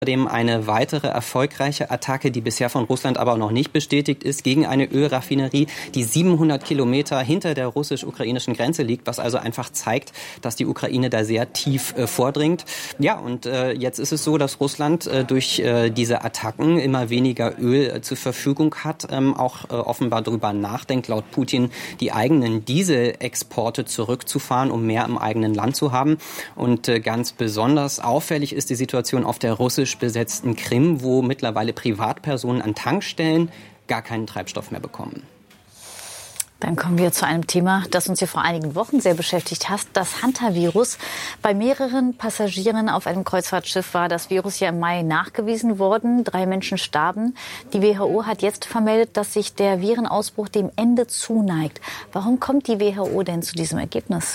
Außerdem eine weitere erfolgreiche Attacke, die bisher von Russland aber noch nicht bestätigt ist, gegen eine Ölraffinerie, die 700 Kilometer hinter der russisch-ukrainischen Grenze liegt, was also einfach zeigt, dass die Ukraine da sehr tief vordringt. Ja, und jetzt ist es so, dass Russland durch diese Attacken immer weniger Öl zur Verfügung hat, auch offenbar darüber nachdenkt, laut Putin, die eigenen Dieselexporte zurückzufahren, um mehr im eigenen Land zu haben. Und ganz besonders auffällig ist die Situation auf der russisch besetzten Krim, wo mittlerweile Privatpersonen an Tankstellen gar keinen Treibstoff mehr bekommen. Dann kommen wir zu einem Thema, das uns ja vor einigen Wochen sehr beschäftigt hat, das Hantavirus. Bei mehreren Passagieren auf einem Kreuzfahrtschiff war das Virus ja im Mai nachgewiesen worden. 3 Menschen starben. Die WHO hat jetzt vermeldet, dass sich der Virenausbruch dem Ende zuneigt. Warum kommt die WHO denn zu diesem Ergebnis?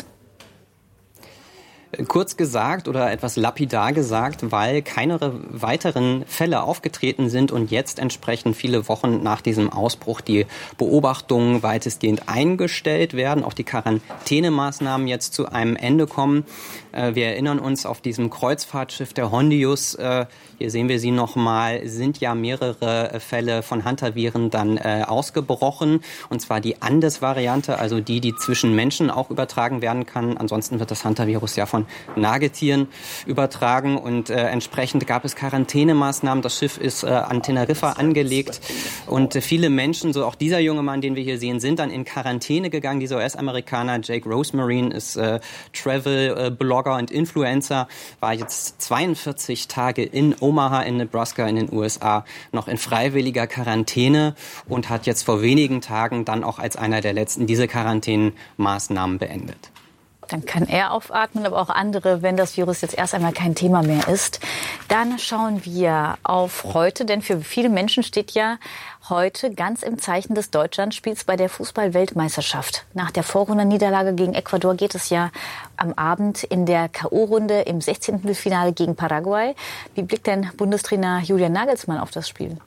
Kurz gesagt oder etwas lapidar gesagt, weil keine weiteren Fälle aufgetreten sind und jetzt entsprechend viele Wochen nach diesem Ausbruch die Beobachtungen weitestgehend eingestellt werden, auch die Quarantänemaßnahmen jetzt zu einem Ende kommen. Wir erinnern uns, auf diesem Kreuzfahrtschiff der Hondius, hier sehen wir sie nochmal, sind ja mehrere Fälle von Hantaviren dann ausgebrochen. Und zwar die Andes-Variante, also die zwischen Menschen auch übertragen werden kann. Ansonsten wird das Hantavirus ja von Nagetieren übertragen. Und entsprechend gab es Quarantänemaßnahmen. Das Schiff ist an Teneriffa angelegt. Und viele Menschen, so auch dieser junge Mann, den wir hier sehen, sind dann in Quarantäne gegangen. Dieser US-Amerikaner Jake Rosemarine ist Travel-Blogger und Influencer, war jetzt 42 Tage in Omaha in Nebraska in den USA noch in freiwilliger Quarantäne und hat jetzt vor wenigen Tagen dann auch als einer der letzten diese Quarantänemaßnahmen beendet. Dann kann er aufatmen, aber auch andere, wenn das Virus jetzt erst einmal kein Thema mehr ist. Dann schauen wir auf heute, denn für viele Menschen steht ja heute ganz im Zeichen des Deutschlandspiels bei der Fußball-Weltmeisterschaft. Nach der Vorrundenniederlage gegen Ecuador geht es ja am Abend in der K.O.-Runde im 16. Finale gegen Paraguay. Wie blickt denn Bundestrainer Julian Nagelsmann auf das Spiel?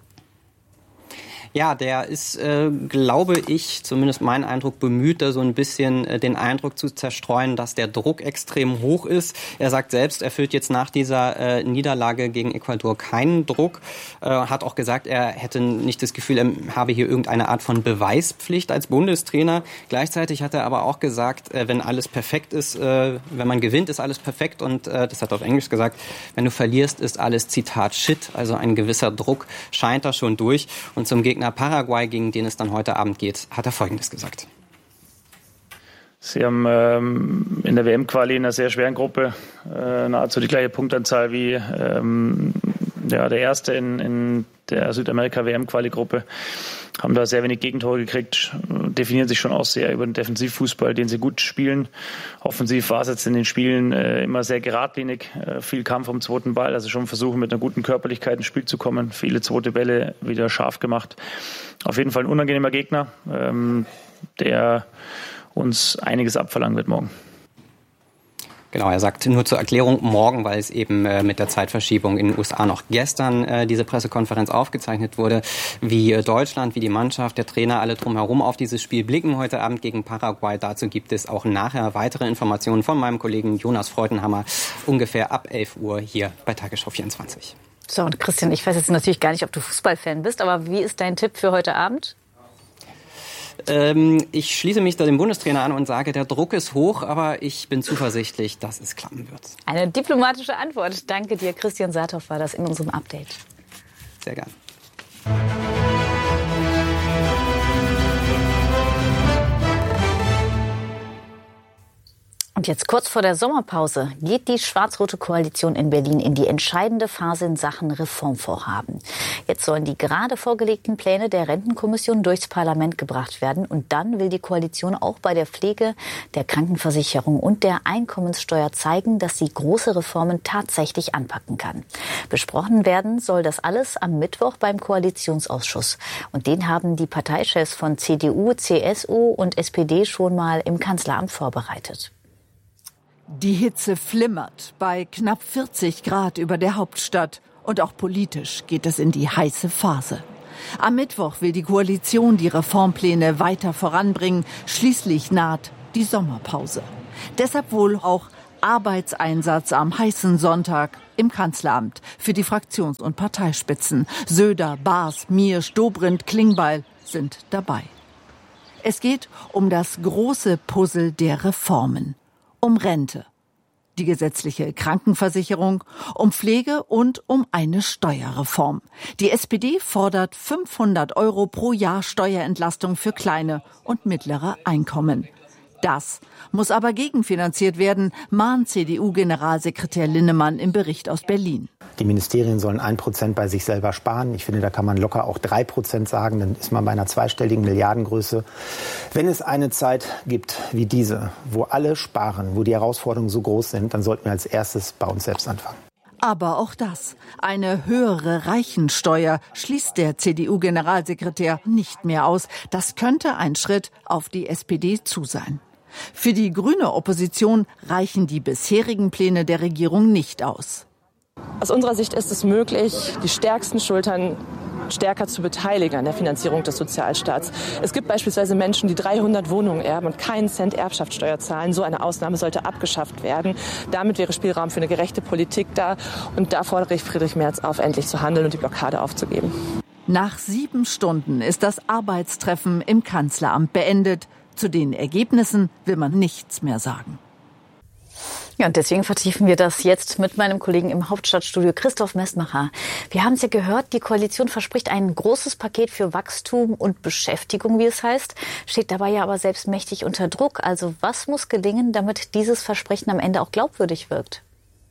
Ja, der ist, glaube ich, zumindest mein Eindruck, bemüht, da so ein bisschen den Eindruck zu zerstreuen, dass der Druck extrem hoch ist. Er sagt selbst, er fühlt jetzt nach dieser Niederlage gegen Ecuador keinen Druck. Hat auch gesagt, er hätte nicht das Gefühl, er habe hier irgendeine Art von Beweispflicht als Bundestrainer. Gleichzeitig hat er aber auch gesagt, wenn alles perfekt ist, wenn man gewinnt, ist alles perfekt. Und das hat er auf Englisch gesagt, wenn du verlierst, ist alles, Zitat, Shit. Also ein gewisser Druck scheint da schon durch. Und zum Gegner Paraguay, gegen den es dann heute Abend geht, hat er Folgendes gesagt. Sie haben in der WM-Quali in einer sehr schweren Gruppe nahezu die gleiche Punktanzahl wie der Erste in der Südamerika-WM-Quali-Gruppe. Haben da sehr wenig Gegentore gekriegt, definieren sich schon auch sehr über den Defensivfußball, den sie gut spielen. Offensiv war es jetzt in den Spielen immer sehr geradlinig, viel Kampf um den zweiten Ball, also schon versuchen mit einer guten Körperlichkeit ins Spiel zu kommen, viele zweite Bälle wieder scharf gemacht. Auf jeden Fall ein unangenehmer Gegner, der uns einiges abverlangen wird morgen. Genau, er sagt nur zur Erklärung morgen, weil es eben mit der Zeitverschiebung in den USA noch gestern diese Pressekonferenz aufgezeichnet wurde, wie Deutschland, wie die Mannschaft, der Trainer, alle drumherum auf dieses Spiel blicken heute Abend gegen Paraguay. Dazu gibt es auch nachher weitere Informationen von meinem Kollegen Jonas Freudenhammer, ungefähr ab 11 Uhr hier bei Tagesschau 24. So, und Christian, ich weiß jetzt natürlich gar nicht, ob du Fußballfan bist, aber wie ist dein Tipp für heute Abend? Ich schließe mich da dem Bundestrainer an und sage, der Druck ist hoch, aber ich bin zuversichtlich, dass es klappen wird. Eine diplomatische Antwort. Danke dir, Christian Saathoff war das in unserem Update. Sehr gern. Und jetzt kurz vor der Sommerpause geht die schwarz-rote Koalition in Berlin in die entscheidende Phase in Sachen Reformvorhaben. Jetzt sollen die gerade vorgelegten Pläne der Rentenkommission durchs Parlament gebracht werden. Und dann will die Koalition auch bei der Pflege, der Krankenversicherung und der Einkommenssteuer zeigen, dass sie große Reformen tatsächlich anpacken kann. Besprochen werden soll das alles am Mittwoch beim Koalitionsausschuss. Und den haben die Parteichefs von CDU, CSU und SPD schon mal im Kanzleramt vorbereitet. Die Hitze flimmert bei knapp 40 Grad über der Hauptstadt. Und auch politisch geht es in die heiße Phase. Am Mittwoch will die Koalition die Reformpläne weiter voranbringen. Schließlich naht die Sommerpause. Deshalb wohl auch Arbeitseinsatz am heißen Sonntag im Kanzleramt für die Fraktions- und Parteispitzen. Söder, Baas, Miersch, Dobrindt, Klingbeil sind dabei. Es geht um das große Puzzle der Reformen. Um Rente, die gesetzliche Krankenversicherung, um Pflege und um eine Steuerreform. Die SPD fordert 500 € pro Jahr Steuerentlastung für kleine und mittlere Einkommen. Das muss aber gegenfinanziert werden, mahnt CDU-Generalsekretär Linnemann im Bericht aus Berlin. Die Ministerien sollen 1% bei sich selber sparen. Ich finde, da kann man locker auch 3% sagen. Dann ist man bei einer zweistelligen Milliardengröße. Wenn es eine Zeit gibt wie diese, wo alle sparen, wo die Herausforderungen so groß sind, dann sollten wir als erstes bei uns selbst anfangen. Aber auch das, eine höhere Reichensteuer, schließt der CDU-Generalsekretär nicht mehr aus. Das könnte ein Schritt auf die SPD zu sein. Für die grüne Opposition reichen die bisherigen Pläne der Regierung nicht aus. Aus unserer Sicht ist es möglich, die stärksten Schultern stärker zu beteiligen an der Finanzierung des Sozialstaats. Es gibt beispielsweise Menschen, die 300 Wohnungen erben und keinen Cent Erbschaftssteuer zahlen. So eine Ausnahme sollte abgeschafft werden. Damit wäre Spielraum für eine gerechte Politik da. Und da fordere ich Friedrich Merz auf, endlich zu handeln und die Blockade aufzugeben. Nach 7 Stunden ist das Arbeitstreffen im Kanzleramt beendet. Zu den Ergebnissen will man nichts mehr sagen. Ja, und deswegen vertiefen wir das jetzt mit meinem Kollegen im Hauptstadtstudio Christoph Messmacher. Wir haben es ja gehört, die Koalition verspricht ein großes Paket für Wachstum und Beschäftigung, wie es heißt, steht dabei ja aber selbst mächtig unter Druck. Also was muss gelingen, damit dieses Versprechen am Ende auch glaubwürdig wirkt?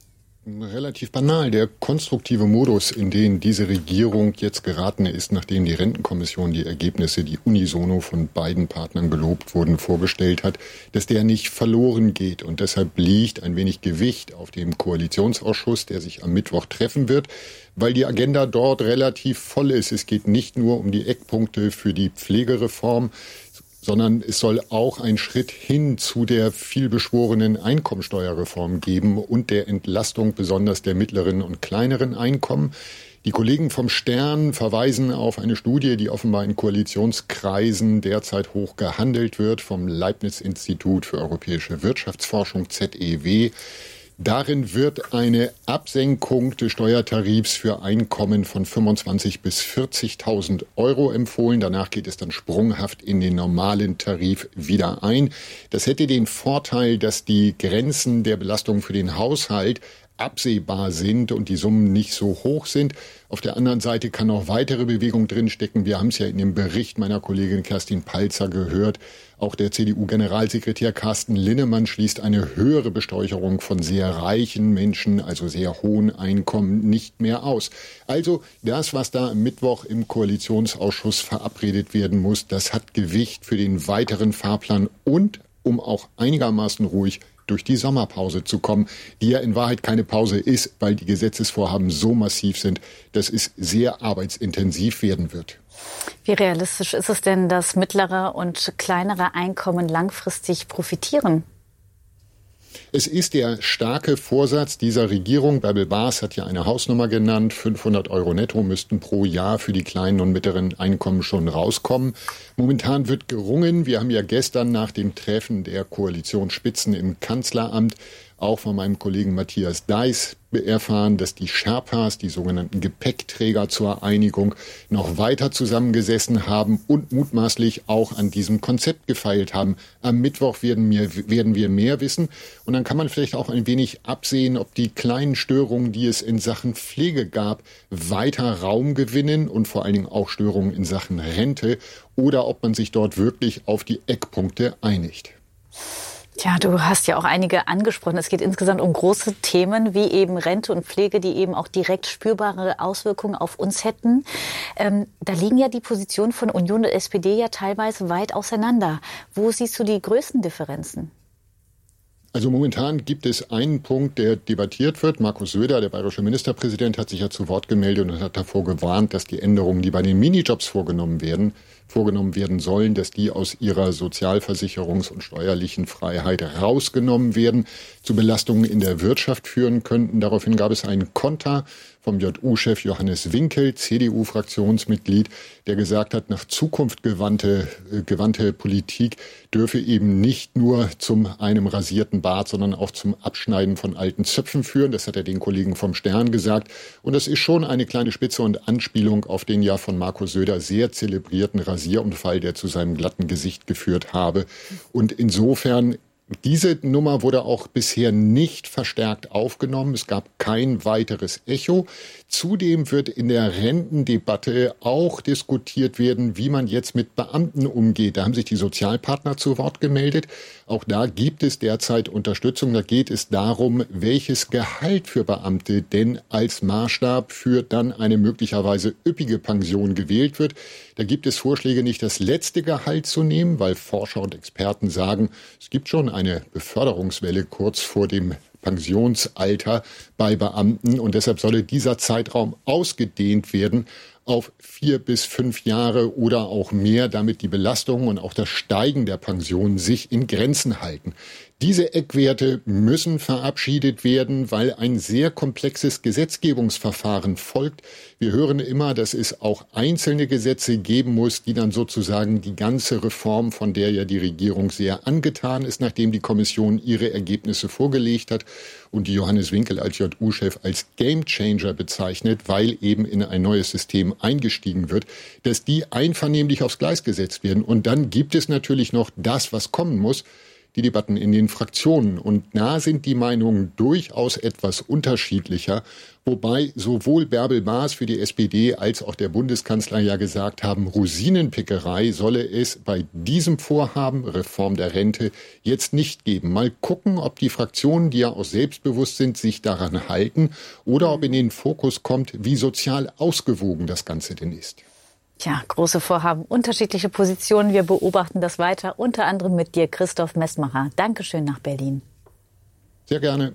Relativ banal. Der konstruktive Modus, in den diese Regierung jetzt geraten ist, nachdem die Rentenkommission die Ergebnisse, die unisono von beiden Partnern gelobt wurden, vorgestellt hat, dass der nicht verloren geht. Und deshalb liegt ein wenig Gewicht auf dem Koalitionsausschuss, der sich am Mittwoch treffen wird, weil die Agenda dort relativ voll ist. Es geht nicht nur um die Eckpunkte für die Pflegereform, sondern es soll auch einen Schritt hin zu der vielbeschworenen Einkommensteuerreform geben und der Entlastung besonders der mittleren und kleineren Einkommen. Die Kollegen vom Stern verweisen auf eine Studie, die offenbar in Koalitionskreisen derzeit hoch gehandelt wird, vom Leibniz-Institut für europäische Wirtschaftsforschung, ZEW. Darin wird eine Absenkung des Steuertarifs für Einkommen von 25.000 bis 40.000 € empfohlen. Danach geht es dann sprunghaft in den normalen Tarif wieder ein. Das hätte den Vorteil, dass die Grenzen der Belastung für den Haushalt absehbar sind und die Summen nicht so hoch sind. Auf der anderen Seite kann noch weitere Bewegung drinstecken. Wir haben es ja in dem Bericht meiner Kollegin Kerstin Palzer gehört. Auch der CDU-Generalsekretär Carsten Linnemann schließt eine höhere Besteuerung von sehr reichen Menschen, also sehr hohen Einkommen, nicht mehr aus. Also das, was da am Mittwoch im Koalitionsausschuss verabredet werden muss, das hat Gewicht für den weiteren Fahrplan und um auch einigermaßen ruhig durch die Sommerpause zu kommen, die ja in Wahrheit keine Pause ist, weil die Gesetzesvorhaben so massiv sind, dass es sehr arbeitsintensiv werden wird. Wie realistisch ist es denn, dass mittlere und kleinere Einkommen langfristig profitieren? Es ist der starke Vorsatz dieser Regierung. Bärbel Baas hat ja eine Hausnummer genannt. 500 € netto müssten pro Jahr für die kleinen und mittleren Einkommen schon rauskommen. Momentan wird gerungen. Wir haben ja gestern nach dem Treffen der Koalitionsspitzen im Kanzleramt auch von meinem Kollegen Matthias Deiß erfahren, dass die Sherpas, die sogenannten Gepäckträger zur Einigung, noch weiter zusammengesessen haben und mutmaßlich auch an diesem Konzept gefeilt haben. Am Mittwoch werden wir mehr wissen und dann kann man vielleicht auch ein wenig absehen, ob die kleinen Störungen, die es in Sachen Pflege gab, weiter Raum gewinnen und vor allen Dingen auch Störungen in Sachen Rente oder ob man sich dort wirklich auf die Eckpunkte einigt. Tja, du hast ja auch einige angesprochen. Es geht insgesamt um große Themen wie eben Rente und Pflege, die eben auch direkt spürbare Auswirkungen auf uns hätten. Da liegen ja die Positionen von Union und SPD ja teilweise weit auseinander. Wo siehst du die größten Differenzen? Also momentan gibt es einen Punkt, der debattiert wird. Markus Söder, der bayerische Ministerpräsident, hat sich ja zu Wort gemeldet und hat davor gewarnt, dass die Änderungen, die bei den Minijobs vorgenommen werden sollen, dass die aus ihrer Sozialversicherungs- und steuerlichen Freiheit rausgenommen werden, zu Belastungen in der Wirtschaft führen könnten. Daraufhin gab es einen Konter vom JU-Chef Johannes Winkel, CDU-Fraktionsmitglied, der gesagt hat, nach Zukunft gewandte Politik dürfe eben nicht nur zum einem rasierten Bart, sondern auch zum Abschneiden von alten Zöpfen führen. Das hat er den Kollegen vom Stern gesagt. Und das ist schon eine kleine Spitze und Anspielung auf den ja von Markus Söder sehr zelebrierten Rasierunfall, der zu seinem glatten Gesicht geführt habe. Und insofern, diese Nummer wurde auch bisher nicht verstärkt aufgenommen. Es gab kein weiteres Echo. Zudem wird in der Rentendebatte auch diskutiert werden, wie man jetzt mit Beamten umgeht. Da haben sich die Sozialpartner zu Wort gemeldet. Auch da gibt es derzeit Unterstützung. Da geht es darum, welches Gehalt für Beamte denn als Maßstab für dann eine möglicherweise üppige Pension gewählt wird. Da gibt es Vorschläge, nicht das letzte Gehalt zu nehmen, weil Forscher und Experten sagen, es gibt schon eine Beförderungswelle kurz vor dem Pensionsalter bei Beamten und deshalb solle dieser Zeitraum ausgedehnt werden auf 4 bis 5 Jahre oder auch mehr, damit die Belastung und auch das Steigen der Pensionen sich in Grenzen halten. Diese Eckwerte müssen verabschiedet werden, weil ein sehr komplexes Gesetzgebungsverfahren folgt. Wir hören immer, dass es auch einzelne Gesetze geben muss, die dann sozusagen die ganze Reform, von der ja die Regierung sehr angetan ist, nachdem die Kommission ihre Ergebnisse vorgelegt hat und die Johannes Winkel als JU-Chef als Gamechanger bezeichnet, weil eben in ein neues System eingestiegen wird, dass die einvernehmlich aufs Gleis gesetzt werden. Und dann gibt es natürlich noch das, was kommen muss, die Debatten in den Fraktionen. Und da sind die Meinungen durchaus etwas unterschiedlicher, wobei sowohl Bärbel Baas für die SPD als auch der Bundeskanzler ja gesagt haben, Rosinenpickerei solle es bei diesem Vorhaben, Reform der Rente, jetzt nicht geben. Mal gucken, ob die Fraktionen, die ja auch selbstbewusst sind, sich daran halten oder ob in den Fokus kommt, wie sozial ausgewogen das Ganze denn ist. Tja, große Vorhaben, unterschiedliche Positionen. Wir beobachten das weiter, unter anderem mit dir, Christoph Messmacher. Dankeschön nach Berlin. Sehr gerne.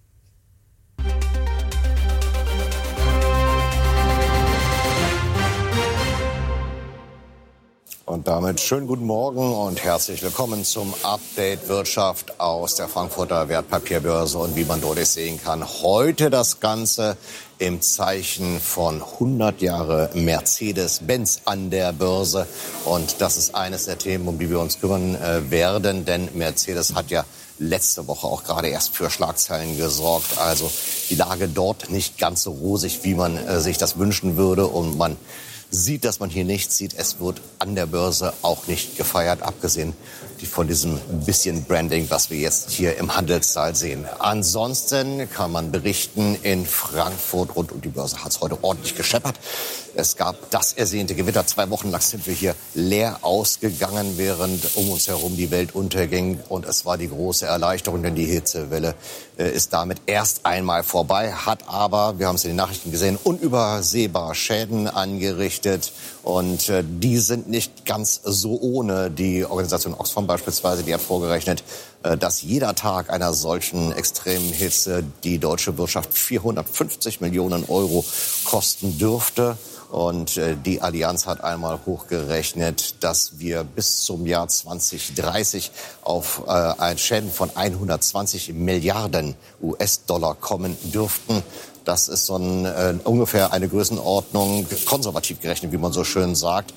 Und damit schönen guten Morgen und herzlich willkommen zum Update Wirtschaft aus der Frankfurter Wertpapierbörse. Und wie man deutlich sehen kann, heute das Ganze im Zeichen von 100 Jahre Mercedes-Benz an der Börse. Und das ist eines der Themen, um die wir uns kümmern werden. Denn Mercedes hat ja letzte Woche auch gerade erst für Schlagzeilen gesorgt. Also die Lage dort nicht ganz so rosig, wie man sich das wünschen würde. Und man sieht, dass man hier nichts sieht. Es wird an der Börse auch nicht gefeiert, abgesehen von diesem bisschen Branding, was wir jetzt hier im Handelssaal sehen. Ansonsten kann man berichten, in Frankfurt rund um die Börse hat es heute ordentlich gescheppert. Es gab das ersehnte Gewitter. 2 Wochen lang sind wir hier leer ausgegangen, während um uns herum die Welt unterging. Und es war die große Erleichterung, denn die Hitzewelle ist damit erst einmal vorbei, hat aber, wir haben es in den Nachrichten gesehen, unübersehbar Schäden angerichtet. Und die sind nicht ganz so ohne. Die Organisation Oxfam beispielsweise, die hat vorgerechnet, dass jeder Tag einer solchen extremen Hitze die deutsche Wirtschaft 450 Millionen Euro kosten dürfte. Und die Allianz hat einmal hochgerechnet, dass wir bis zum Jahr 2030 auf ein Schäden von 120 Milliarden US-Dollar kommen dürften. Das ist so ungefähr eine Größenordnung, konservativ gerechnet, wie man so schön sagt,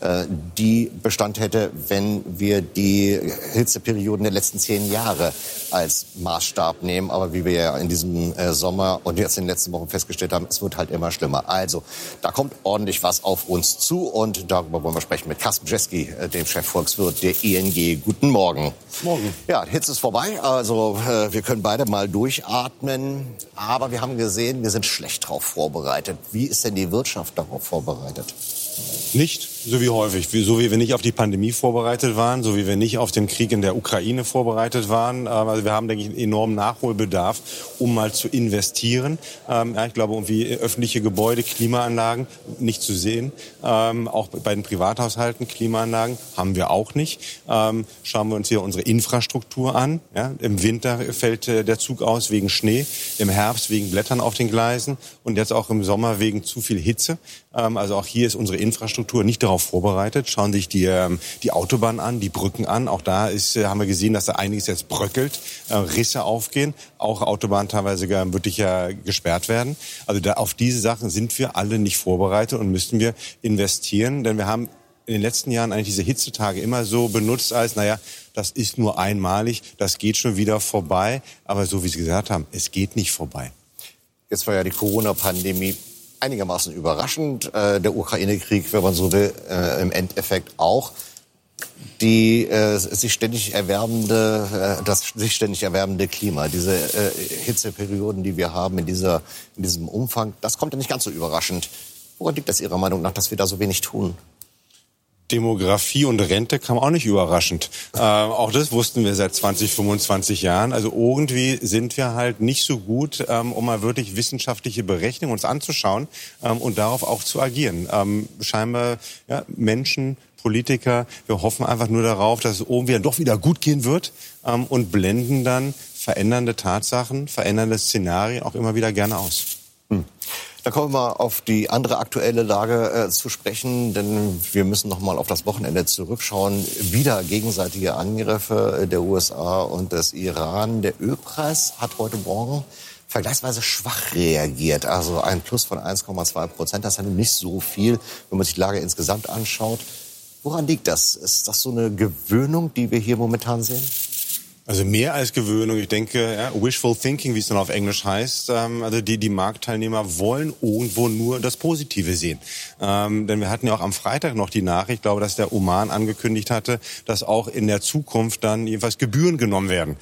die Bestand hätte, wenn wir die Hitzeperioden der letzten 10 Jahre als Maßstab nehmen. Aber wie wir ja in diesem Sommer und jetzt in den letzten Wochen festgestellt haben, es wird halt immer schlimmer. Also da kommt ordentlich was auf uns zu und darüber wollen wir sprechen mit Carsten Brzeski, dem Chefvolkswirt der ING. Guten Morgen. Morgen. Ja, Hitze ist vorbei, also wir können beide mal durchatmen. Aber wir haben gesehen, wir sind schlecht darauf vorbereitet. Wie ist denn die Wirtschaft darauf vorbereitet? Nicht so wie häufig, so wie wir nicht auf die Pandemie vorbereitet waren, so wie wir nicht auf den Krieg in der Ukraine vorbereitet waren. Also wir haben, denke ich, einen enormen Nachholbedarf, um mal zu investieren. Ich glaube, irgendwie öffentliche Gebäude, Klimaanlagen nicht zu sehen. Auch bei den Privathaushalten Klimaanlagen haben wir auch nicht. Schauen wir uns hier unsere Infrastruktur an. Ja, im Winter fällt der Zug aus wegen Schnee, im Herbst wegen Blättern auf den Gleisen und jetzt auch im Sommer wegen zu viel Hitze. Also auch hier ist unsere Infrastruktur nicht darauf vorbereitet. Schauen sich die Autobahn an, die Brücken an. Auch da haben wir gesehen, dass da einiges jetzt bröckelt, Risse aufgehen, auch Autobahnen teilweise wirklich gesperrt werden. Also auf diese Sachen sind wir alle nicht vorbereitet und müssten wir investieren, denn wir haben in den letzten Jahren eigentlich diese Hitzetage immer so benutzt als, das ist nur einmalig, das geht schon wieder vorbei. Aber so wie Sie gesagt haben, es geht nicht vorbei. Jetzt war ja die Corona-Pandemie einigermaßen überraschend. Der Ukraine-Krieg, wenn man so will, im Endeffekt auch. Das sich ständig erwärmende Klima, diese Hitzeperioden, die wir haben in diesem Umfang, das kommt ja nicht ganz so überraschend. Woran liegt das Ihrer Meinung nach, dass wir da so wenig tun? Demografie und Rente kam auch nicht überraschend. Auch das wussten wir seit 20, 25 Jahren. Also irgendwie sind wir halt nicht so gut, um mal wirklich wissenschaftliche Berechnungen uns anzuschauen und darauf auch zu agieren. Scheinbar Menschen, Politiker, wir hoffen einfach nur darauf, dass es irgendwie dann doch wieder gut gehen wird und blenden dann verändernde Tatsachen, verändernde Szenarien auch immer wieder gerne aus. Da kommen wir mal auf die andere aktuelle Lage zu sprechen, denn wir müssen noch mal auf das Wochenende zurückschauen. Wieder gegenseitige Angriffe der USA und des Iran. Der Ölpreis hat heute Morgen vergleichsweise schwach reagiert. Also ein Plus von 1,2%. Das ist ja nicht so viel, wenn man sich die Lage insgesamt anschaut. Woran liegt das? Ist das so eine Gewöhnung, die wir hier momentan sehen? Also mehr als Gewöhnung. Ich denke, wishful thinking, wie es dann auf Englisch heißt. Also die Marktteilnehmer wollen irgendwo nur das Positive sehen. Denn wir hatten ja auch am Freitag noch die Nachricht, ich glaube, dass der Oman angekündigt hatte, dass auch in der Zukunft dann jedenfalls Gebühren genommen werden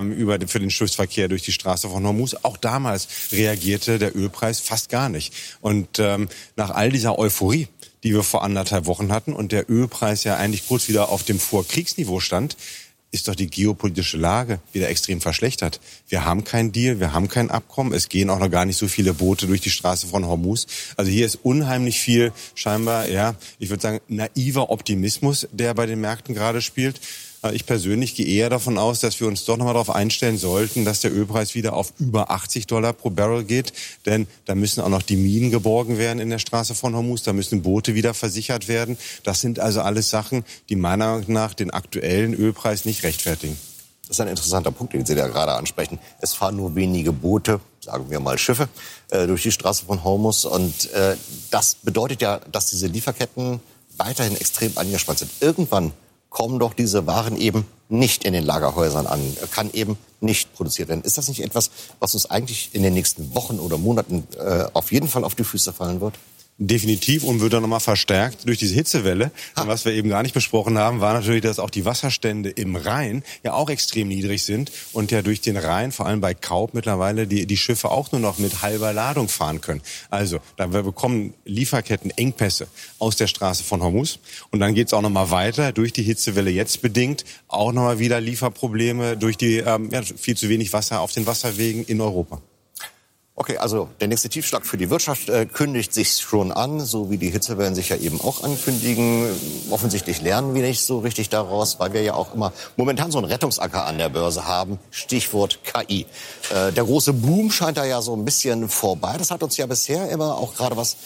für den Schiffsverkehr durch die Straße von Hormuz. Auch damals reagierte der Ölpreis fast gar nicht. Und nach all dieser Euphorie, die wir vor 1,5 Wochen hatten und der Ölpreis ja eigentlich kurz wieder auf dem Vorkriegsniveau stand, ist doch die geopolitische Lage wieder extrem verschlechtert. Wir haben keinen Deal, wir haben kein Abkommen. Es gehen auch noch gar nicht so viele Boote durch die Straße von Hormuz. Also hier ist unheimlich viel scheinbar, ich würde sagen, naiver Optimismus, der bei den Märkten gerade spielt. Ich persönlich gehe eher davon aus, dass wir uns doch nochmal darauf einstellen sollten, dass der Ölpreis wieder auf über $80 pro Barrel geht. Denn da müssen auch noch die Minen geborgen werden in der Straße von Hormuz. Da müssen Boote wieder versichert werden. Das sind also alles Sachen, die meiner Meinung nach den aktuellen Ölpreis nicht rechtfertigen. Das ist ein interessanter Punkt, den Sie da gerade ansprechen. Es fahren nur wenige Boote, sagen wir mal Schiffe, durch die Straße von Hormuz. Und das bedeutet ja, dass diese Lieferketten weiterhin extrem angespannt sind. Irgendwann kommen doch diese Waren eben nicht in den Lagerhäusern an, kann eben nicht produziert werden. Ist das nicht etwas, was uns eigentlich in den nächsten Wochen oder Monaten auf jeden Fall auf die Füße fallen wird? Definitiv und wird dann nochmal verstärkt durch diese Hitzewelle. Und was wir eben gar nicht besprochen haben, war natürlich, dass auch die Wasserstände im Rhein ja auch extrem niedrig sind und ja durch den Rhein, vor allem bei Kaub mittlerweile, die Schiffe auch nur noch mit halber Ladung fahren können. Also, da bekommen Lieferketten Engpässe aus der Straße von Hormuz. Und dann geht's auch nochmal weiter, durch die Hitzewelle jetzt bedingt, auch nochmal wieder Lieferprobleme durch die viel zu wenig Wasser auf den Wasserwegen in Europa. Okay, also der nächste Tiefschlag für die Wirtschaft kündigt sich schon an, so wie die Hitzewellen sich ja eben auch ankündigen. Offensichtlich lernen wir nicht so richtig daraus, weil wir ja auch immer momentan so einen Rettungsanker an der Börse haben. Stichwort KI. Der große Boom scheint da ja so ein bisschen vorbei. Das hat uns ja bisher immer auch gerade was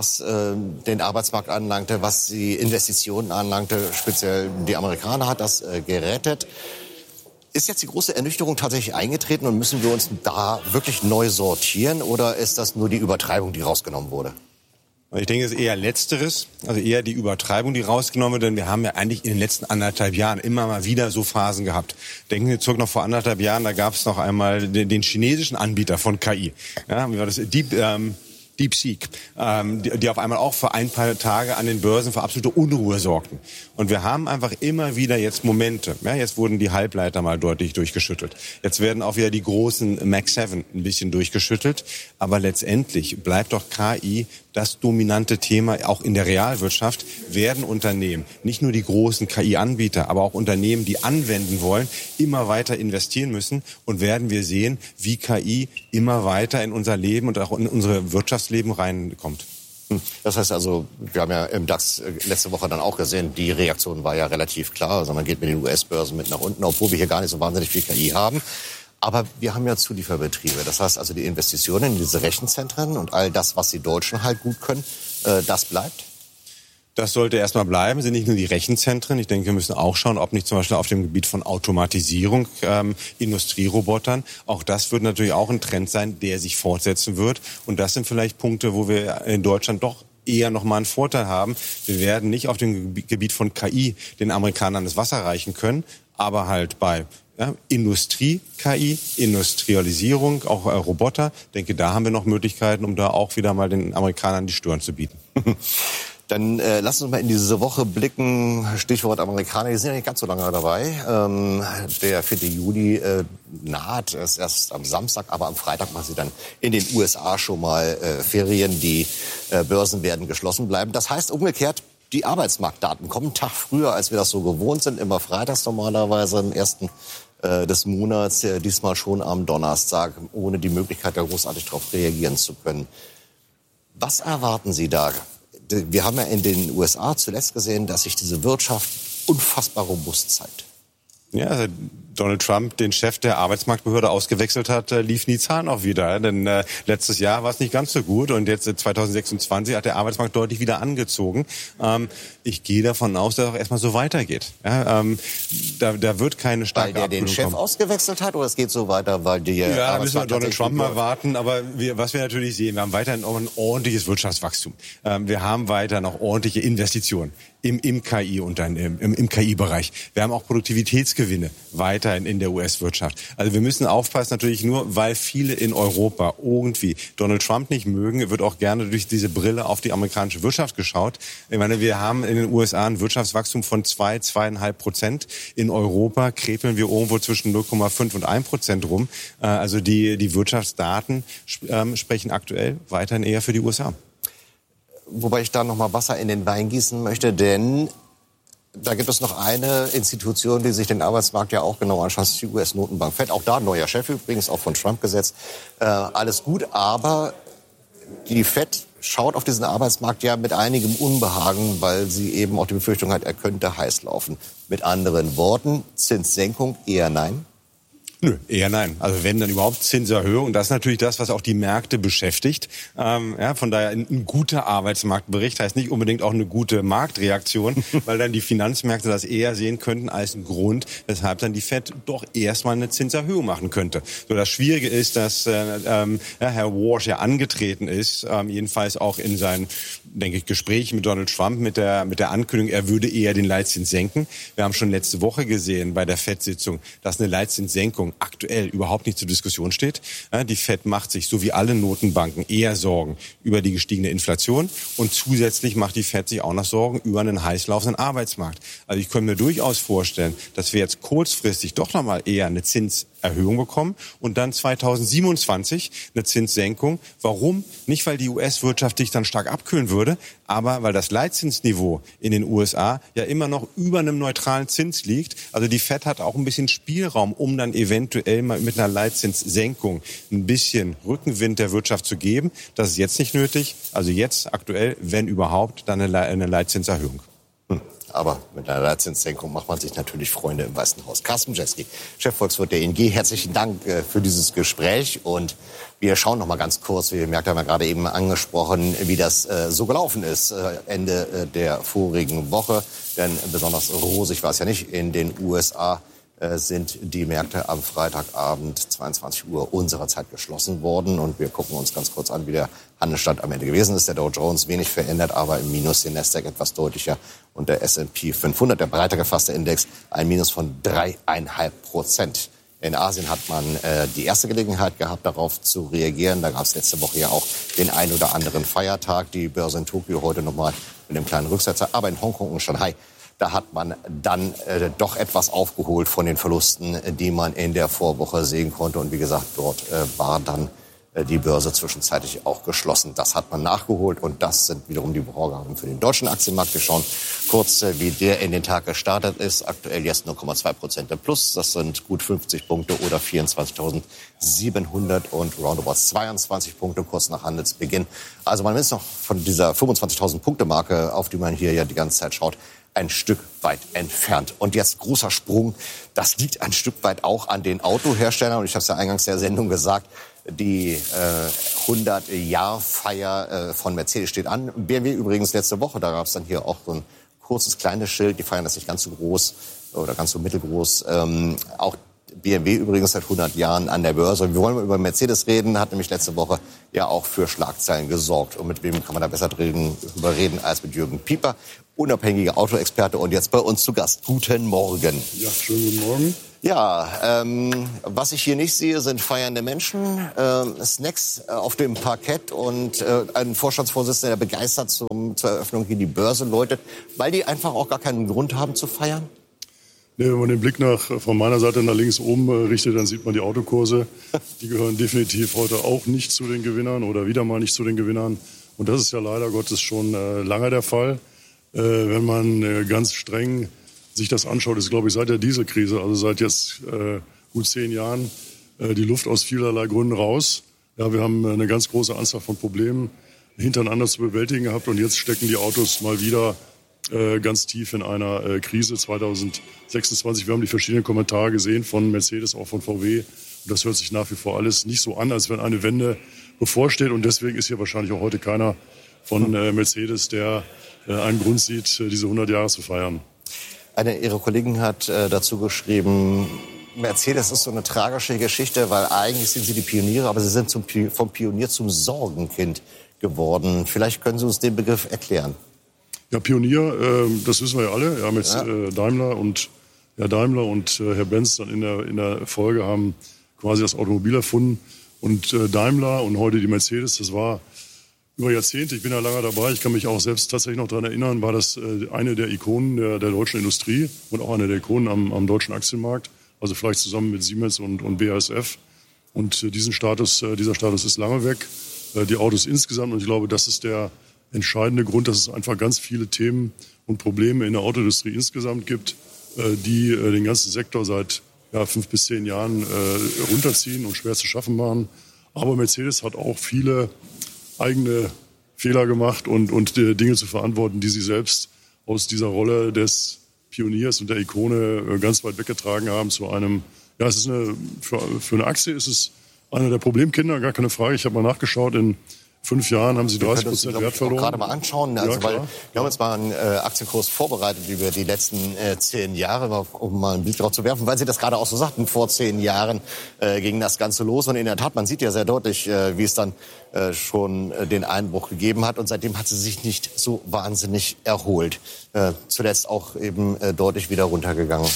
den Arbeitsmarkt anlangte, was die Investitionen anlangte, speziell die Amerikaner hat das gerettet. Ist jetzt die große Ernüchterung tatsächlich eingetreten und müssen wir uns da wirklich neu sortieren oder ist das nur die Übertreibung, die rausgenommen wurde? Ich denke, es ist eher Letzteres, also eher die Übertreibung, die rausgenommen wird, denn wir haben ja eigentlich in den letzten 1,5 Jahren immer mal wieder so Phasen gehabt. Denken wir zurück noch vor 1,5 Jahren, da gab es noch einmal den chinesischen Anbieter von KI. Ja, wie war das? DeepSeek, die auf einmal auch für ein paar Tage an den Börsen für absolute Unruhe sorgten. Und wir haben einfach immer wieder jetzt Momente. Ja, jetzt wurden die Halbleiter mal deutlich durchgeschüttelt. Jetzt werden auch wieder die großen Mac 7 ein bisschen durchgeschüttelt. Aber letztendlich bleibt doch KI das dominante Thema. Auch in der Realwirtschaft werden Unternehmen, nicht nur die großen KI-Anbieter, aber auch Unternehmen, die anwenden wollen, immer weiter investieren müssen. Und werden wir sehen, wie KI immer weiter in unser Leben und auch in unsere Wirtschaftsleben reinkommt. Das heißt also, wir haben ja im DAX letzte Woche dann auch gesehen, die Reaktion war ja relativ klar. Also man geht mit den US-Börsen mit nach unten, obwohl wir hier gar nicht so wahnsinnig viel KI haben. Aber wir haben ja Zulieferbetriebe. Das heißt also, die Investitionen in diese Rechenzentren und all das, was die Deutschen halt gut können, das bleibt? Das sollte erstmal bleiben, sind nicht nur die Rechenzentren. Ich denke, wir müssen auch schauen, ob nicht zum Beispiel auf dem Gebiet von Automatisierung, Industrierobotern, auch das wird natürlich auch ein Trend sein, der sich fortsetzen wird. Und das sind vielleicht Punkte, wo wir in Deutschland doch eher noch mal einen Vorteil haben. Wir werden nicht auf dem Gebiet von KI den Amerikanern das Wasser reichen können, aber halt bei Industrie, KI, Industrialisierung, auch Roboter. Ich denke, da haben wir noch Möglichkeiten, um da auch wieder mal den Amerikanern die Stirn zu bieten. Dann lass uns mal in diese Woche blicken. Stichwort Amerikaner, die sind ja nicht ganz so lange dabei. Der 4. Juli naht, ist erst am Samstag, aber am Freitag machen sie dann in den USA schon mal Ferien. Die Börsen werden geschlossen bleiben. Das heißt umgekehrt, die Arbeitsmarktdaten kommen einen Tag früher, als wir das so gewohnt sind. Immer freitags normalerweise am 1. des Monats, diesmal schon am Donnerstag, ohne die Möglichkeit, da großartig darauf reagieren zu können. Was erwarten Sie da? Wir haben ja in den USA zuletzt gesehen, dass sich diese Wirtschaft unfassbar robust zeigt. Ja, also Donald Trump den Chef der Arbeitsmarktbehörde ausgewechselt hat, liefen die Zahlen auch wieder. Denn letztes Jahr war es nicht ganz so gut und jetzt 2026 hat der Arbeitsmarkt deutlich wieder angezogen. Ich gehe davon aus, dass es auch erstmal so weitergeht. Ja, da wird keine starke Abkühlung kommen. Weil der den Chef ausgewechselt hat oder es geht so weiter, weil die Ja, da müssen wir Donald Trump mal warten. Aber was wir natürlich sehen, wir haben weiterhin auch ein ordentliches Wirtschaftswachstum. Wir haben weiter noch ordentliche Investitionen im KI-Unternehmen, im KI-Bereich. Wir haben auch Produktivitätsgewinne weiterhin in der US-Wirtschaft. Also wir müssen aufpassen, natürlich nur, weil viele in Europa irgendwie Donald Trump nicht mögen, wird auch gerne durch diese Brille auf die amerikanische Wirtschaft geschaut. Ich meine, wir haben in den USA ein Wirtschaftswachstum von 2,5%. In Europa krepeln wir irgendwo zwischen 0,5 und 1% rum. Also die Wirtschaftsdaten sprechen aktuell weiterhin eher für die USA. Wobei ich da noch mal Wasser in den Wein gießen möchte, denn da gibt es noch eine Institution, die sich den Arbeitsmarkt ja auch genau anschaut, die US-Notenbank Fed. Auch da ein neuer Chef übrigens, auch von Trump gesetzt. Alles gut, aber die Fed schaut auf diesen Arbeitsmarkt ja mit einigem Unbehagen, weil sie eben auch die Befürchtung hat, er könnte heiß laufen. Mit anderen Worten, Zinssenkung eher nein? Nö, eher nein. Also wenn, dann überhaupt Zinserhöhung. Und das ist natürlich das, was auch die Märkte beschäftigt. Von daher ein guter Arbeitsmarktbericht heißt nicht unbedingt auch eine gute Marktreaktion, weil dann die Finanzmärkte das eher sehen könnten als ein Grund, weshalb dann die Fed doch erstmal eine Zinserhöhung machen könnte. So, das Schwierige ist, dass Herr Walsh ja angetreten ist, jedenfalls auch in seinen, denke ich, Gesprächen mit Donald Trump mit der Ankündigung, er würde eher den Leitzins senken. Wir haben schon letzte Woche gesehen bei der Fed-Sitzung, dass eine Leitzinssenkung aktuell überhaupt nicht zur Diskussion steht. Die Fed macht sich, so wie alle Notenbanken, eher Sorgen über die gestiegene Inflation und zusätzlich macht die Fed sich auch noch Sorgen über einen heiß laufenden Arbeitsmarkt. Also ich könnte mir durchaus vorstellen, dass wir jetzt kurzfristig doch nochmal eher eine Zinserhöhung bekommen und dann 2027 eine Zinssenkung. Warum? Nicht, weil die US-Wirtschaft sich dann stark abkühlen würde, aber weil das Leitzinsniveau in den USA ja immer noch über einem neutralen Zins liegt. Also die Fed hat auch ein bisschen Spielraum, um dann eventuell mal mit einer Leitzinssenkung ein bisschen Rückenwind der Wirtschaft zu geben. Das ist jetzt nicht nötig. Also jetzt aktuell, wenn überhaupt, dann eine Leitzinserhöhung. Aber mit einer Leitzinssenkung macht man sich natürlich Freunde im Weißen Haus. Carsten Brzezki, Chefvolkswirt der ING, herzlichen Dank für dieses Gespräch. Und wir schauen noch mal ganz kurz, wie ihr merkt, haben wir gerade eben angesprochen, wie das so gelaufen ist Ende der vorigen Woche. Denn besonders rosig war es ja nicht in den USA. Sind die Märkte am Freitagabend 22 Uhr unserer Zeit geschlossen worden. Und wir gucken uns ganz kurz an, wie der Handelsstand am Ende gewesen ist. Der Dow Jones wenig verändert, aber im Minus, der Nasdaq etwas deutlicher. Und der S&P 500, der breiter gefasste Index, ein Minus von 3,5%. In Asien hat man die erste Gelegenheit gehabt, darauf zu reagieren. Da gab es letzte Woche ja auch den ein oder anderen Feiertag. Die Börse in Tokio heute nochmal mit einem kleinen Rücksetzer. Aber in Hongkong und Shanghai, da hat man dann doch etwas aufgeholt von den Verlusten, die man in der Vorwoche sehen konnte. Und wie gesagt, dort war dann die Börse zwischenzeitlich auch geschlossen. Das hat man nachgeholt und das sind wiederum die Vorgaben für den deutschen Aktienmarkt. Wir schauen kurz, wie der in den Tag gestartet ist. Aktuell jetzt 0,2% im Plus. Das sind gut 50 Punkte oder 24.700 und roundabout 22 Punkte kurz nach Handelsbeginn. Also man ist noch von dieser 25.000 Punkte Marke, auf die man hier ja die ganze Zeit schaut, ein Stück weit entfernt. Und jetzt großer Sprung, das liegt ein Stück weit auch an den Autoherstellern. Und ich habe es ja eingangs der Sendung gesagt, die 100-Jahr-Feier von Mercedes steht an. BMW übrigens letzte Woche, da gab es dann hier auch so ein kurzes, kleines Schild. Die feiern das nicht ganz so groß oder ganz so mittelgroß. Auch BMW übrigens seit 100 Jahren an der Börse. Wir wollen über Mercedes reden, hat nämlich letzte Woche ja auch für Schlagzeilen gesorgt. Und mit wem kann man da besser drüber reden als mit Jürgen Pieper, unabhängiger Autoexperte und jetzt bei uns zu Gast. Guten Morgen. Ja, schönen guten Morgen. Ja, was ich hier nicht sehe, sind feiernde Menschen, Snacks auf dem Parkett und ein Vorstandsvorsitzender, der begeistert zur Eröffnung hier die Börse läutet, weil die einfach auch gar keinen Grund haben zu feiern? Nee, wenn man den Blick von meiner Seite nach links oben richtet, dann sieht man die Autokurse. Die gehören definitiv heute auch nicht zu den Gewinnern oder wieder mal nicht zu den Gewinnern. Und das ist ja leider Gottes schon lange der Fall. Wenn man ganz streng sich das anschaut, ist, glaube ich, seit der Dieselkrise, also seit jetzt gut 10 Jahren, die Luft aus vielerlei Gründen raus. Ja, wir haben eine ganz große Anzahl von Problemen hintereinander zu bewältigen gehabt und jetzt stecken die Autos mal wieder ganz tief in einer Krise 2026. Wir haben die verschiedenen Kommentare gesehen von Mercedes, auch von VW. Und das hört sich nach wie vor alles nicht so an, als wenn eine Wende bevorsteht. Und deswegen ist hier wahrscheinlich auch heute keiner von Mercedes, der einen Grund sieht, diese 100 Jahre zu feiern. Eine Ihrer Kollegen hat dazu geschrieben, Mercedes ist so eine tragische Geschichte, weil eigentlich sind sie die Pioniere, aber sie sind vom Pionier zum Sorgenkind geworden. Vielleicht können Sie uns den Begriff erklären. Ja, Pionier, das wissen wir ja alle, ja, mit Daimler und Herr Benz dann in der Folge haben quasi das Automobil erfunden. Und Daimler und heute die Mercedes, das war über Jahrzehnte, ich bin ja lange dabei, ich kann mich auch selbst tatsächlich noch daran erinnern, war das eine der Ikonen der deutschen Industrie und auch eine der Ikonen am deutschen Aktienmarkt, also vielleicht zusammen mit Siemens und BASF. Und dieser Status ist lange weg, die Autos insgesamt, und ich glaube, das ist der entscheidende Grund, dass es einfach ganz viele Themen und Probleme in der Autoindustrie insgesamt gibt, die den ganzen Sektor seit 5 bis 10 Jahren runterziehen und schwer zu schaffen machen. Aber Mercedes hat auch viele eigene Fehler gemacht und Dinge zu verantworten, die sie selbst aus dieser Rolle des Pioniers und der Ikone ganz weit weggetragen haben zu einem, ja, es ist für eine Aktie ist es einer der Problemkinder, gar keine Frage. Ich habe mal nachgeschaut, in 5 Jahren haben sie 30% Wert verloren. Gerade mal anschauen, also, ja, weil wir haben jetzt mal einen Aktienkurs vorbereitet über die letzten 10 Jahre, um mal einen Blick drauf zu werfen, weil Sie das gerade auch so sagten, vor 10 Jahren ging das Ganze los und in der Tat, man sieht ja sehr deutlich, wie es dann schon den Einbruch gegeben hat und seitdem hat sie sich nicht so wahnsinnig erholt. Zuletzt auch eben deutlich wieder runtergegangen.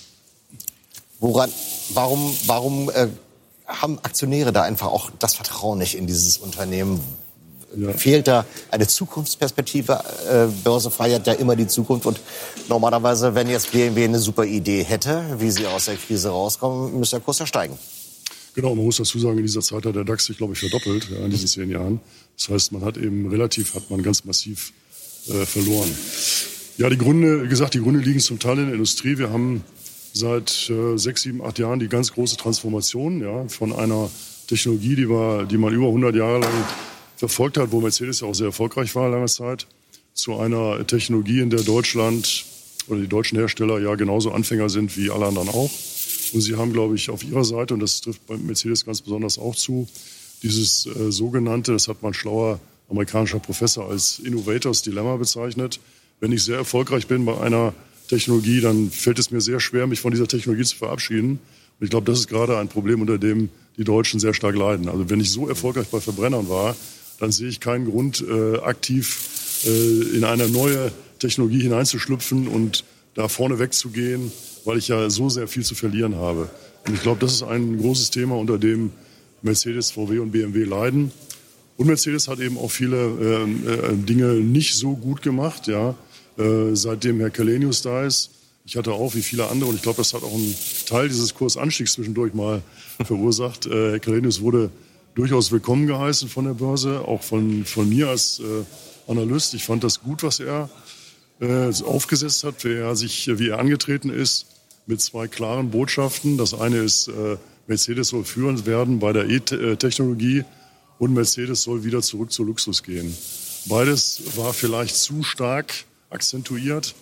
Warum haben Aktionäre da einfach auch das Vertrauen nicht in dieses Unternehmen? Ja. Fehlt da eine Zukunftsperspektive? Börse feiert ja immer die Zukunft. Und normalerweise, wenn jetzt BMW eine super Idee hätte, wie sie aus der Krise rauskommen, müsste der Kurs ja steigen. Genau, man muss dazu sagen, in dieser Zeit hat der DAX sich, glaube ich, verdoppelt, ja, in diesen 10 Jahren. Das heißt, man hat ganz massiv verloren. Ja, die Gründe liegen zum Teil in der Industrie. Wir haben seit 6, 7, 8 Jahren die ganz große Transformation, ja, von einer Technologie, die man über 100 Jahre lang verfolgt hat, wo Mercedes ja auch sehr erfolgreich war lange Zeit, zu einer Technologie, in der Deutschland oder die deutschen Hersteller ja genauso Anfänger sind wie alle anderen auch. Und sie haben, glaube ich, auf ihrer Seite, und das trifft bei Mercedes ganz besonders auch zu, dieses sogenannte, das hat mal ein schlauer amerikanischer Professor als Innovators Dilemma bezeichnet. Wenn ich sehr erfolgreich bin bei einer Technologie, dann fällt es mir sehr schwer, mich von dieser Technologie zu verabschieden. Und ich glaube, das ist gerade ein Problem, unter dem die Deutschen sehr stark leiden. Also wenn ich so erfolgreich bei Verbrennern war, dann sehe ich keinen Grund, aktiv in eine neue Technologie hineinzuschlüpfen und da vorne wegzugehen, weil ich ja so sehr viel zu verlieren habe. Und ich glaube, das ist ein großes Thema, unter dem Mercedes, VW und BMW leiden. Und Mercedes hat eben auch viele Dinge nicht so gut gemacht, ja. Seitdem Herr Källenius da ist. Ich hatte auch, wie viele andere, und ich glaube, das hat auch einen Teil dieses Kursanstiegs zwischendurch mal verursacht. Herr Källenius wurde durchaus willkommen geheißen von der Börse, auch von mir als Analyst. Ich fand das gut, was er aufgesetzt hat, wie er angetreten ist, mit 2 klaren Botschaften. Das eine ist, Mercedes soll führend werden bei der E-Technologie und Mercedes soll wieder zurück zu Luxus gehen. Beides war vielleicht zu stark akzentuiert.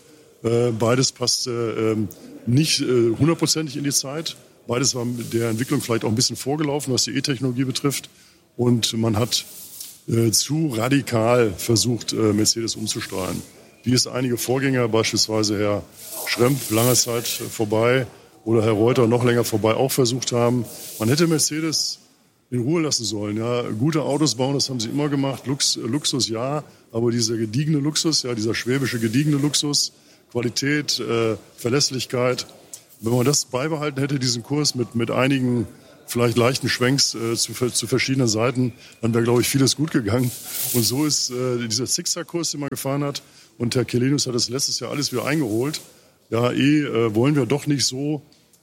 Beides passte nicht hundertprozentig in die Zeit. Beides war der Entwicklung vielleicht auch ein bisschen vorgelaufen, was die E-Technologie betrifft. Und man hat zu radikal versucht, Mercedes umzusteuern. Wie es einige Vorgänger, beispielsweise Herr Schremp, lange Zeit vorbei, oder Herr Reuter noch länger vorbei auch versucht haben. Man hätte Mercedes in Ruhe lassen sollen. Ja, gute Autos bauen, das haben sie immer gemacht. Luxus ja, aber dieser gediegene Luxus, ja, dieser schwäbische gediegene Luxus, Qualität, Verlässlichkeit. Wenn man das beibehalten hätte, diesen Kurs mit einigen vielleicht leichten Schwenks zu verschiedenen Seiten, dann wäre, glaube ich, vieles gut gegangen. Und so ist dieser Zickzack-Kurs, den man gefahren hat, und Herr Källenius hat das letztes Jahr alles wieder eingeholt. Ja, wollen wir doch nicht so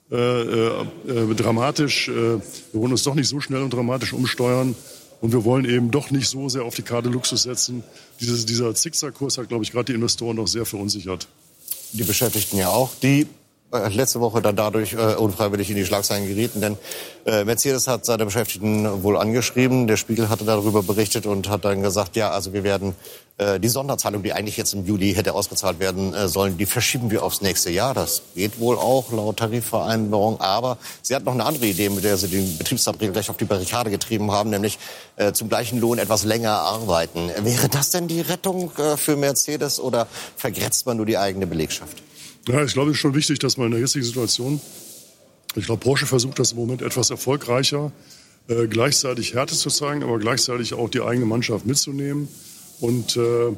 dramatisch, wir wollen uns doch nicht so schnell und dramatisch umsteuern und wir wollen eben doch nicht so sehr auf die Karte Luxus setzen. Dieser Zickzack-Kurs hat, glaube ich, gerade die Investoren noch sehr verunsichert. Die Beschäftigten ja auch, die letzte Woche dann dadurch unfreiwillig in die Schlagzeilen gerieten, denn Mercedes hat seine Beschäftigten wohl angeschrieben, der Spiegel hatte darüber berichtet und hat dann gesagt, ja, also wir werden die Sonderzahlung, die eigentlich jetzt im Juli hätte ausgezahlt werden sollen, die verschieben wir aufs nächste Jahr. Das geht wohl auch laut Tarifvereinbarung, aber sie hat noch eine andere Idee, mit der sie den Betriebsabbrecher gleich auf die Barrikade getrieben haben, nämlich zum gleichen Lohn etwas länger arbeiten. Wäre das denn die Rettung für Mercedes oder vergrätzt man nur die eigene Belegschaft? Ja, ich glaube, es ist schon wichtig, dass man in der jetzigen Situation, ich glaube, Porsche versucht das im Moment etwas erfolgreicher, gleichzeitig Härte zu zeigen, aber gleichzeitig auch die eigene Mannschaft mitzunehmen und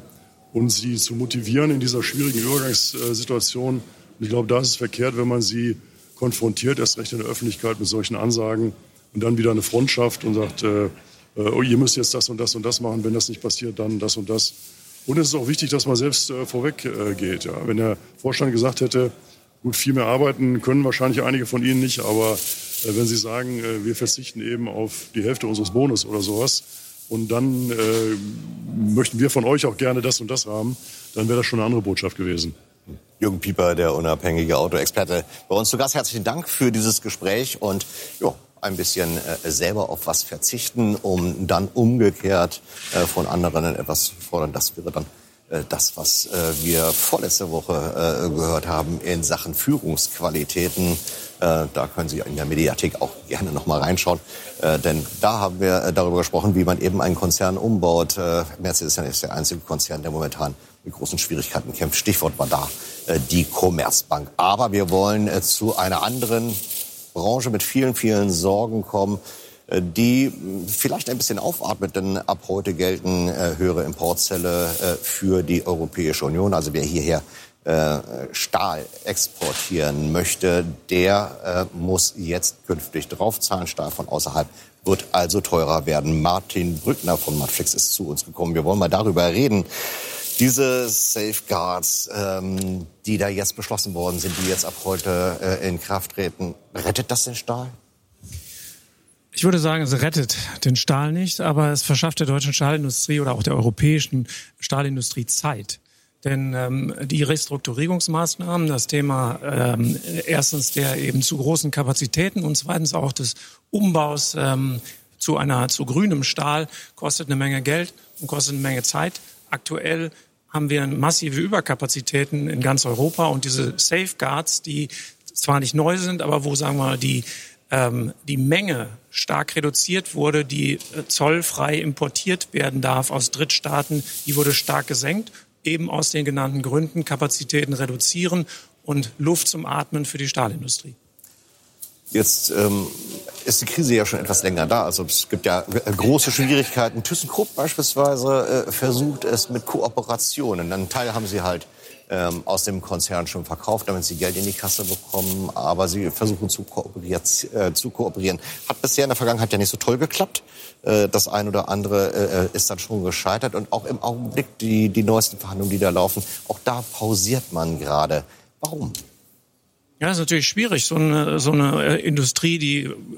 sie zu motivieren in dieser schwierigen Übergangssituation. Und ich glaube, da ist es verkehrt, wenn man sie konfrontiert, erst recht in der Öffentlichkeit mit solchen Ansagen und dann wieder eine Front schafft und sagt, oh, ihr müsst jetzt das und das und das machen, wenn das nicht passiert, dann das und das. Und es ist auch wichtig, dass man selbst vorweg geht. Ja. Wenn der Vorstand gesagt hätte, gut, viel mehr arbeiten können wahrscheinlich einige von Ihnen nicht, aber wenn Sie sagen, wir verzichten eben auf die Hälfte unseres Bonus oder sowas und dann möchten wir von euch auch gerne das und das haben, dann wäre das schon eine andere Botschaft gewesen. Jürgen Pieper, der unabhängige Autoexperte, bei uns zu Gast. Herzlichen Dank für dieses Gespräch und ein bisschen selber auf was verzichten, um dann umgekehrt von anderen etwas fordern. Das wäre dann das, was wir vorletzte Woche gehört haben in Sachen Führungsqualitäten. Da können Sie in der Mediathek auch gerne noch mal reinschauen, denn da haben wir darüber gesprochen, wie man eben einen Konzern umbaut. Mercedes ist der einzige Konzern, der momentan mit großen Schwierigkeiten kämpft. Stichwort war da die Commerzbank. Aber wir wollen zu einer anderen Branche mit vielen, vielen Sorgen kommen, die vielleicht ein bisschen aufatmet, denn ab heute gelten höhere Importzölle für die Europäische Union. Also wer hierher Stahl exportieren möchte, der muss jetzt künftig draufzahlen. Stahl von außerhalb wird also teurer werden. Martin Brückner von Matrix ist zu uns gekommen. Wir wollen mal darüber reden. Diese Safeguards, die da jetzt beschlossen worden sind, die jetzt ab heute in Kraft treten, rettet das den Stahl? Ich würde sagen, es rettet den Stahl nicht, aber es verschafft der deutschen Stahlindustrie oder auch der europäischen Stahlindustrie Zeit. Denn die Restrukturierungsmaßnahmen, das Thema erstens der eben zu großen Kapazitäten und zweitens auch des Umbaus zu grünem Stahl kostet eine Menge Geld und kostet eine Menge Zeit. Aktuell haben wir massive Überkapazitäten in ganz Europa und diese Safeguards, die zwar nicht neu sind, aber wo, sagen wir mal, die Menge stark reduziert wurde, die zollfrei importiert werden darf aus Drittstaaten, die wurde stark gesenkt, eben aus den genannten Gründen, Kapazitäten reduzieren und Luft zum Atmen für die Stahlindustrie. Jetzt ist die Krise ja schon etwas länger da. Also es gibt ja große Schwierigkeiten. ThyssenKrupp beispielsweise versucht es mit Kooperationen. Einen Teil haben sie halt aus dem Konzern schon verkauft, damit sie Geld in die Kasse bekommen. Aber sie versuchen zu kooperieren. Hat bisher in der Vergangenheit ja nicht so toll geklappt. Das ein oder andere ist dann schon gescheitert. Und auch im Augenblick die neuesten Verhandlungen, die da laufen, auch da pausiert man gerade. Warum? Ja, ist natürlich schwierig. So eine Industrie, die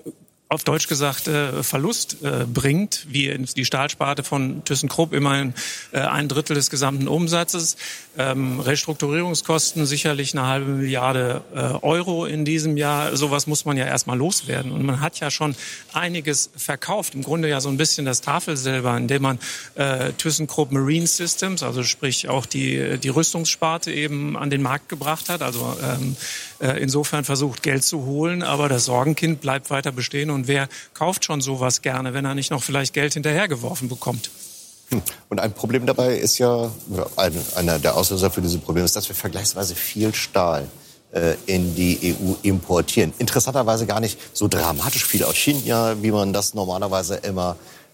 auf Deutsch gesagt Verlust bringt, wie die Stahlsparte von ThyssenKrupp immerhin 1/3 des gesamten Umsatzes. Restrukturierungskosten sicherlich 1,5 Milliarde Euro in diesem Jahr. Sowas muss man ja erstmal loswerden. Und man hat ja schon einiges verkauft. Im Grunde ja so ein bisschen das Tafelsilber, indem man ThyssenKrupp Marine Systems, also sprich auch die Rüstungssparte eben an den Markt gebracht hat. Also insofern versucht, Geld zu holen. Aber das Sorgenkind bleibt weiter bestehen. Und wer kauft schon sowas gerne, wenn er nicht noch vielleicht Geld hinterhergeworfen bekommt? Und ein Problem dabei ist ja, einer der Auslöser für diese Probleme ist, dass wir vergleichsweise viel Stahl in die EU importieren. Interessanterweise gar nicht so dramatisch viel aus China, wie man das normalerweise immer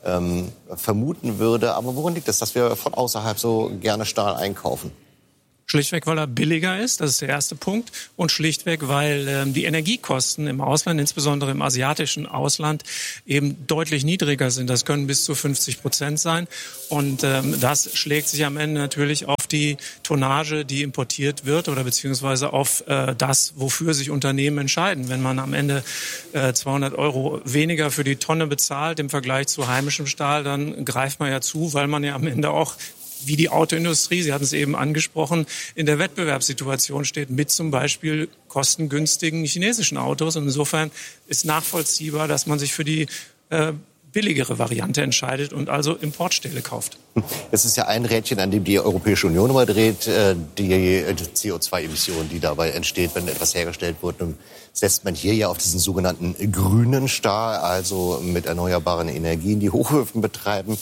vermuten würde. Aber woran liegt es, dass wir von außerhalb so gerne Stahl einkaufen? Schlichtweg, weil er billiger ist, das ist der erste Punkt. Und schlichtweg, weil die Energiekosten im Ausland, insbesondere im asiatischen Ausland, eben deutlich niedriger sind. Das können bis zu 50% sein. Und das schlägt sich am Ende natürlich auf die Tonnage, die importiert wird, oder beziehungsweise auf das, wofür sich Unternehmen entscheiden. Wenn man am Ende 200 € weniger für die Tonne bezahlt im Vergleich zu heimischem Stahl, dann greift man ja zu, weil man ja am Ende auch wie die Autoindustrie, Sie hatten es eben angesprochen, in der Wettbewerbssituation steht mit zum Beispiel kostengünstigen chinesischen Autos. Und insofern ist nachvollziehbar, dass man sich für die billigere Variante entscheidet und also Importstähle kauft. Es ist ja ein Rädchen, an dem die Europäische Union immer dreht, die CO2-Emission, die dabei entsteht, wenn etwas hergestellt wird. Und setzt man hier ja auf diesen sogenannten grünen Stahl, also mit erneuerbaren Energien, die Hochöfen betreiben.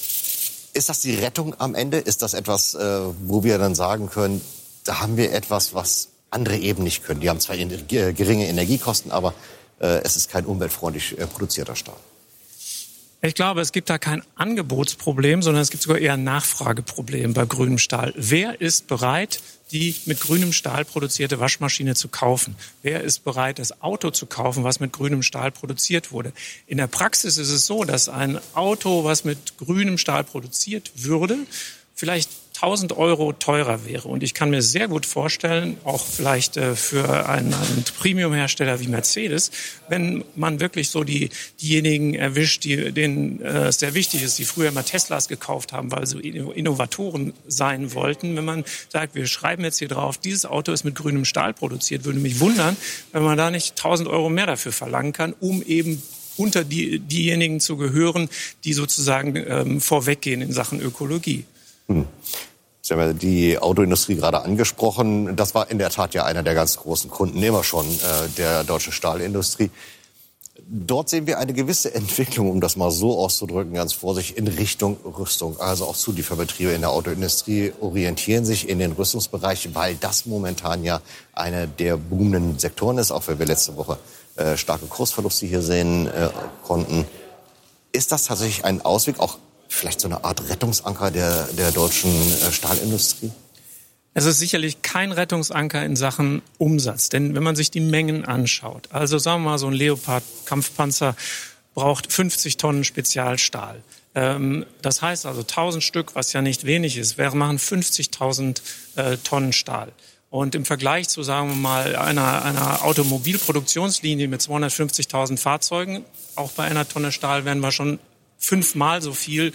Ist das die Rettung am Ende? Ist das etwas, wo wir dann sagen können, da haben wir etwas, was andere eben nicht können? Die haben zwar geringe Energiekosten, aber es ist kein umweltfreundlich produzierter Stahl. Ich glaube, es gibt da kein Angebotsproblem, sondern es gibt sogar eher ein Nachfrageproblem bei grünem Stahl. Wer ist bereit, die mit grünem Stahl produzierte Waschmaschine zu kaufen? Wer ist bereit, das Auto zu kaufen, was mit grünem Stahl produziert wurde? In der Praxis ist es so, dass ein Auto, was mit grünem Stahl produziert würde, vielleicht 1.000 € teurer wäre. Und ich kann mir sehr gut vorstellen, auch vielleicht für einen Premium-Hersteller wie Mercedes, wenn man wirklich so diejenigen erwischt, denen es sehr wichtig ist, die früher mal Teslas gekauft haben, weil sie Innovatoren sein wollten. Wenn man sagt, wir schreiben jetzt hier drauf, dieses Auto ist mit grünem Stahl produziert, würde mich wundern, wenn man da nicht 1.000 € mehr dafür verlangen kann, um eben unter diejenigen zu gehören, die sozusagen vorweggehen in Sachen Ökologie. Sie haben ja die Autoindustrie gerade angesprochen. Das war in der Tat ja einer der ganz großen Kunden immer schon der deutschen Stahlindustrie. Dort sehen wir eine gewisse Entwicklung, um das mal so auszudrücken, ganz vorsichtig, in Richtung Rüstung. Also auch Zulieferbetriebe in der Autoindustrie orientieren sich in den Rüstungsbereich, weil das momentan ja einer der boomenden Sektoren ist, auch wenn wir letzte Woche starke Kursverluste hier sehen konnten. Ist das tatsächlich ein Ausweg, auch vielleicht so eine Art Rettungsanker der deutschen Stahlindustrie? Es ist sicherlich kein Rettungsanker in Sachen Umsatz. Denn wenn man sich die Mengen anschaut, also sagen wir mal, so ein Leopard-Kampfpanzer braucht 50 Tonnen Spezialstahl. Das heißt also 1.000 Stück, was ja nicht wenig ist, machen 50.000 Tonnen Stahl. Und im Vergleich zu, sagen wir mal, einer Automobilproduktionslinie mit 250.000 Fahrzeugen, auch bei einer Tonne Stahl werden wir schon 5-mal so viel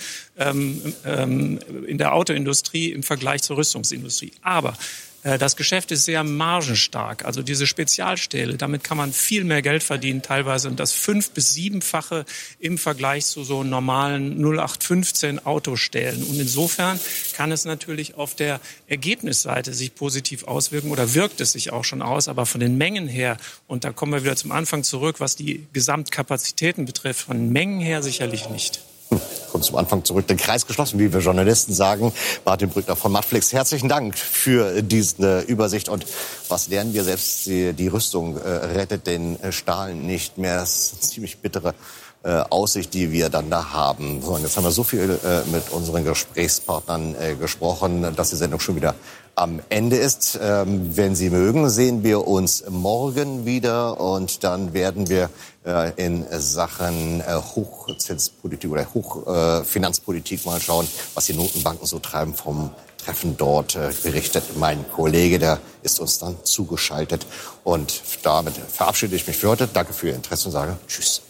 in der Autoindustrie im Vergleich zur Rüstungsindustrie. Aber das Geschäft ist sehr margenstark. Also diese Spezialstähle, damit kann man viel mehr Geld verdienen teilweise. Und das 5- bis 7-fache im Vergleich zu so normalen 0815 Autostählen. Und insofern kann es natürlich auf der Ergebnisseite sich positiv auswirken oder wirkt es sich auch schon aus. Aber von den Mengen her, und da kommen wir wieder zum Anfang zurück, was die Gesamtkapazitäten betrifft, von Mengen her sicherlich nicht. Kommt zum Anfang zurück, den Kreis geschlossen, wie wir Journalisten sagen. Martin Brückner von Mattflix, herzlichen Dank für diese Übersicht. Und was lernen wir? Selbst die Rüstung rettet den Stahl nicht mehr. Das ist eine ziemlich bittere Aussicht, die wir dann da haben. So, und jetzt haben wir so viel mit unseren Gesprächspartnern gesprochen, dass die Sendung schon wieder am Ende ist. Wenn Sie mögen, sehen wir uns morgen wieder und dann werden wir in Sachen Hochzinspolitik oder Hochfinanzpolitik mal schauen, was die Notenbanken so treiben. Vom Treffen dort berichtet mein Kollege, der ist uns dann zugeschaltet. Und damit verabschiede ich mich für heute. Danke für Ihr Interesse und sage Tschüss.